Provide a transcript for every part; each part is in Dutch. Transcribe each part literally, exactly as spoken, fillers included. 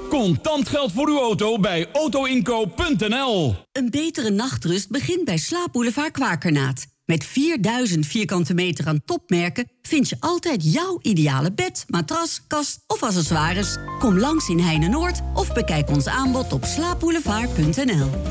Contant geld voor uw auto bij autoinkoop punt n l. Een betere nachtrust begint bij Slaapboulevard Kwakernaat. Met vierduizend vierkante meter aan topmerken vind je altijd jouw ideale bed, matras, kast of accessoires. Kom langs in Heine-Noord of bekijk ons aanbod op slaapboulevard punt n l.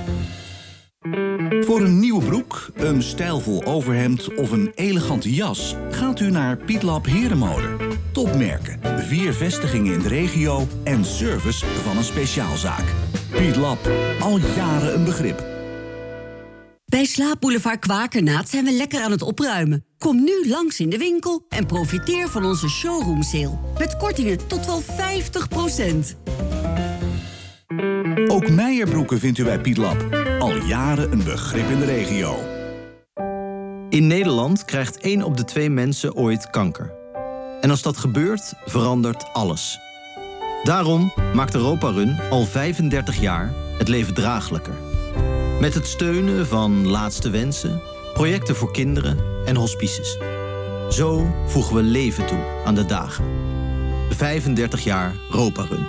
Voor een nieuwe broek, een stijlvol overhemd of een elegante jas gaat u naar Pietlab Herenmode. Topmerken, vier vestigingen in de regio en service van een speciaalzaak. Pietlab, al jaren een begrip. Bij Slaapboulevard Kwakernaat zijn we lekker aan het opruimen. Kom nu langs in de winkel en profiteer van onze showroom sale. Met kortingen tot wel vijftig procent. Ook Meijerbroeken vindt u bij Pietlab. Al jaren een begrip in de regio. In Nederland krijgt één op de twee mensen ooit kanker. En als dat gebeurt, verandert alles. Daarom maakt Europa Run al vijfendertig jaar het leven draaglijker. Met het steunen van Laatste Wensen, projecten voor kinderen en hospices. Zo voegen we leven toe aan de dagen. vijfendertig jaar Europa Run.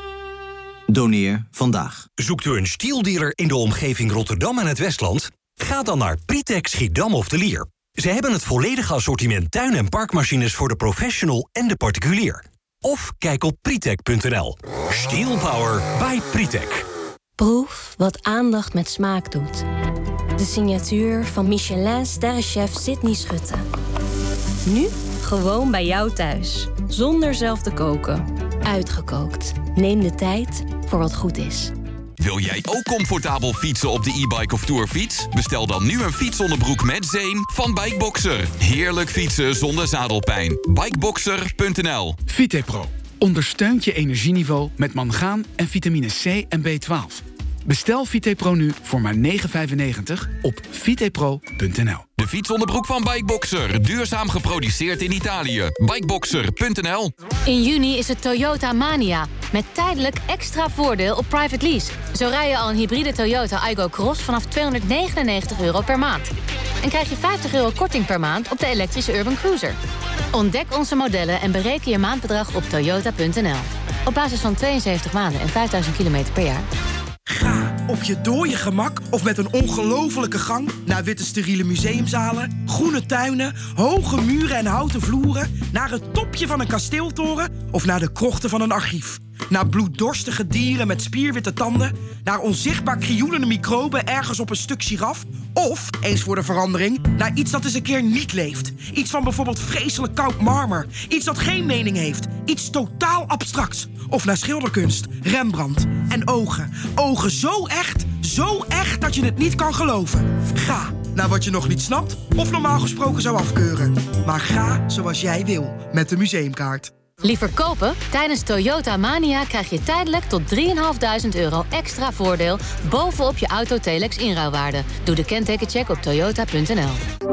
Doneer vandaag. Zoekt u een stieldealer in de omgeving Rotterdam en het Westland? Ga dan naar Pritec Schiedam of de Lier. Ze hebben het volledige assortiment tuin- en parkmachines voor de professional en de particulier. Of kijk op pritec punt n l. Steel Power by Pritec. Proef wat aandacht met smaak doet. De signatuur van Michelin-sterrenchef Sydney Schutte. Nu gewoon bij jou thuis. Zonder zelf te koken. Uitgekookt. Neem de tijd voor wat goed is. Wil jij ook comfortabel fietsen op de e-bike of tourfiets? Bestel dan nu een fietsonderbroek met zeem van Bikeboxer. Heerlijk fietsen zonder zadelpijn. Bikeboxer punt n l. Vitepro ondersteunt je energieniveau met mangaan en vitamine C en B twaalf. Bestel Vitepro nu voor maar negen vijfennegentig op vitepro punt n l. De fietsonderbroek van Bikeboxer. Duurzaam geproduceerd in Italië. Bikeboxer punt n l. In juni is het Toyota Mania. Met tijdelijk extra voordeel op private lease. Zo rij je al een hybride Toyota Aygo Cross vanaf tweehonderdnegenennegentig euro per maand. En krijg je vijftig euro korting per maand op de elektrische Urban Cruiser. Ontdek onze modellen en bereken je maandbedrag op toyota punt n l. Op basis van tweeënzeventig maanden en vijfduizend kilometer per jaar. Ga op je dooie gemak of met een ongelofelijke gang naar witte steriele museumzalen, groene tuinen, hoge muren en houten vloeren, naar het topje van een kasteeltoren of naar de krochten van een archief. Naar bloeddorstige dieren met spierwitte tanden, naar onzichtbaar krioelende microben ergens op een stuk giraf, of, eens voor de verandering, naar iets dat eens een keer niet leeft. Iets van bijvoorbeeld vreselijk koud marmer, iets dat geen mening heeft, iets totaal abstracts. Of naar schilderkunst, Rembrandt en ogen. Ogen zo echt, zo echt dat je het niet kan geloven. Ga naar wat je nog niet snapt of normaal gesproken zou afkeuren. Maar ga zoals jij wil met de museumkaart. Liever kopen? Tijdens Toyota Mania krijg je tijdelijk tot drieduizend vijfhonderd euro extra voordeel bovenop je Autotelex inruilwaarde. Doe de kentekencheck op toyota punt n l.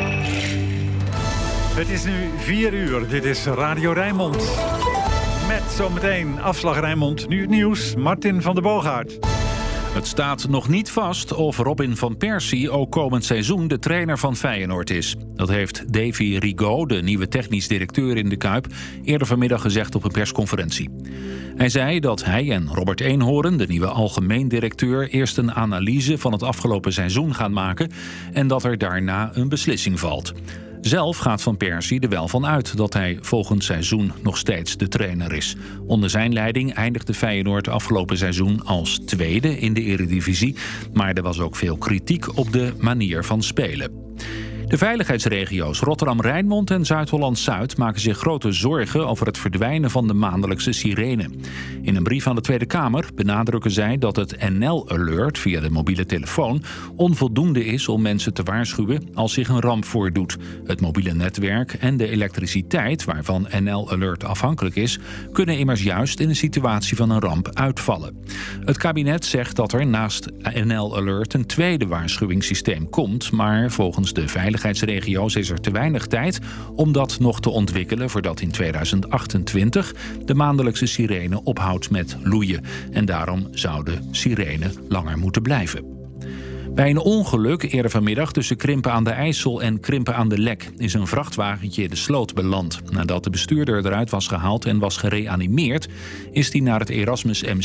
Het is nu vier uur. Dit is Radio Rijnmond. Met zometeen afslag Rijnmond. Nu het nieuws. Martin van der Boogaard. Het staat nog niet vast of Robin van Persie ook komend seizoen de trainer van Feyenoord is. Dat heeft Davy Rigaud, de nieuwe technisch directeur in de Kuip, eerder vanmiddag gezegd op een persconferentie. Hij zei dat hij en Robert Eenhoorn, de nieuwe algemeen directeur, eerst een analyse van het afgelopen seizoen gaan maken en dat er daarna een beslissing valt. Zelf gaat Van Persie er wel van uit dat hij volgend seizoen nog steeds de trainer is. Onder zijn leiding eindigde Feyenoord afgelopen seizoen als tweede in de Eredivisie, maar er was ook veel kritiek op de manier van spelen. De veiligheidsregio's Rotterdam-Rijnmond en Zuid-Holland-Zuid maken zich grote zorgen over het verdwijnen van de maandelijkse sirene. In een brief aan de Tweede Kamer benadrukken zij dat het N L-alert via de mobiele telefoon onvoldoende is om mensen te waarschuwen als zich een ramp voordoet. Het mobiele netwerk en de elektriciteit, waarvan N L-alert afhankelijk is, kunnen immers juist in een situatie van een ramp uitvallen. Het kabinet zegt dat er naast N L-alert een tweede waarschuwingssysteem komt, maar volgens de veiligheidsregio's is er te weinig tijd om dat nog te ontwikkelen voordat in tweeduizend achtentwintig de maandelijkse sirene ophoudt met loeien. En daarom zou de sirene langer moeten blijven. Bij een ongeluk eerder vanmiddag tussen Krimpen aan de IJssel en Krimpen aan de Lek is een vrachtwagentje in de sloot beland. Nadat de bestuurder eruit was gehaald en was gereanimeerd, is hij naar het Erasmus M